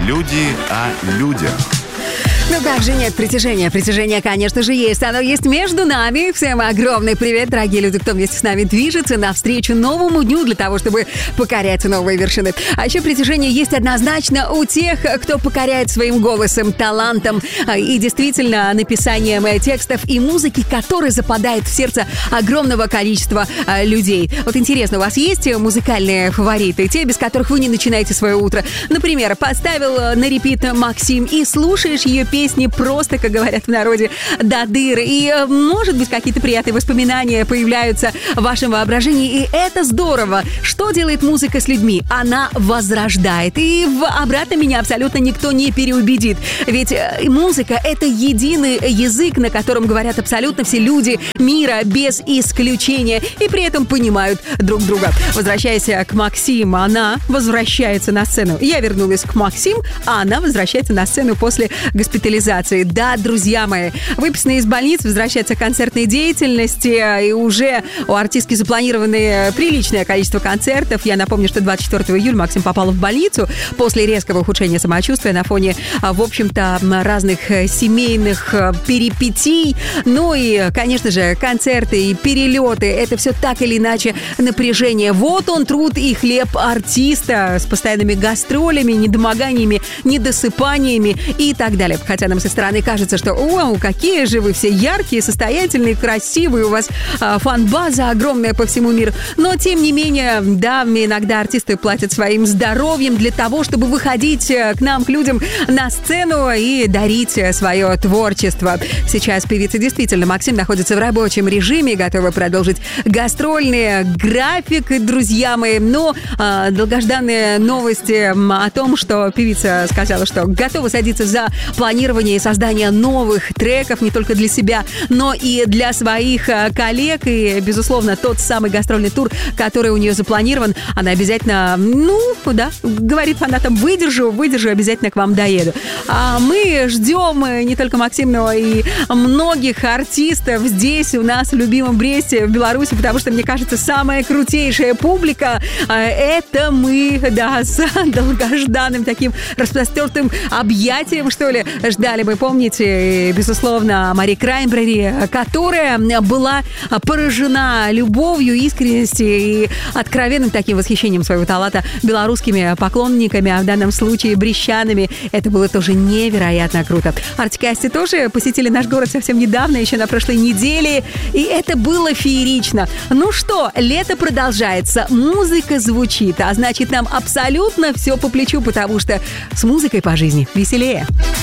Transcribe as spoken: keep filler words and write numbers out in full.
Люди о людях. Ну как же нет притяжения? Притяжение, конечно же, есть. Оно есть между нами. Всем огромный привет, дорогие люди, кто вместе с нами движется навстречу новому дню для того, чтобы покорять новые вершины. А еще притяжение есть однозначно у тех, кто покоряет своим голосом, талантом и действительно написанием текстов и музыки, который западает в сердце огромного количества людей. Вот интересно, у вас есть музыкальные фавориты? Те, без которых вы не начинаете свое утро? Например, поставил на репит Максим и слушаешь ее песню, песни просто, как говорят в народе, до дыр. И, может быть, какие-то приятные воспоминания появляются в вашем воображении. И это здорово. Что делает музыка с людьми? Она возрождает. И в обратно меня абсолютно никто не переубедит. Ведь музыка — это единый язык, на котором говорят абсолютно все люди мира без исключения. И при этом понимают друг друга. Возвращаясь к Максим, она возвращается на сцену. Я вернулась к Максим, а она возвращается на сцену после госпитализации. Да, друзья мои, выписанные из больниц, возвращается к концертной деятельности, и уже у артистки запланированы приличное количество концертов. Я напомню, что двадцать четвёртого июля Максим попала в больницу после резкого ухудшения самочувствия на фоне, в общем-то, разных семейных перипетий. Ну и, конечно же, концерты и перелеты — это все так или иначе напряжение. Вот он, труд и хлеб артиста с постоянными гастролями, недомоганиями, недосыпаниями и так далее. Хотя нам со стороны кажется, что «Вау, какие же вы все яркие, состоятельные, красивые, у вас а, фан-база огромная по всему миру». Но, тем не менее, да, иногда артисты платят своим здоровьем для того, чтобы выходить к нам, к людям, на сцену и дарить свое творчество. Сейчас певица действительно, Максим, находится в рабочем режиме, готова продолжить гастрольный график, друзья мои. Но а, долгожданные новости о том, что певица сказала, что готова садиться за планирование и создание новых треков не только для себя, но и для своих коллег. И, безусловно, тот самый гастрольный тур, который у нее запланирован, она обязательно, ну, да, говорит фанатам: выдержу, выдержу, обязательно к вам доеду. А мы ждем не только Максим, но и многих артистов здесь у нас в любимом Бресте, в Беларуси, потому что, мне кажется, самая крутейшая публика — это мы, да, с долгожданным таким распростертым объятием, что ли, ждали. Вы помните, безусловно, Мари Краймбрери, которая была поражена любовью, искренностью и откровенным таким восхищением своего таланта белорусскими поклонниками, а в данном случае брещанами. Это было тоже невероятно круто. Артик и Асти тоже посетили наш город совсем недавно, еще на прошлой неделе, и это было феерично. Ну что, лето продолжается, музыка звучит, а значит, нам абсолютно все по плечу, потому что с музыкой по жизни веселее.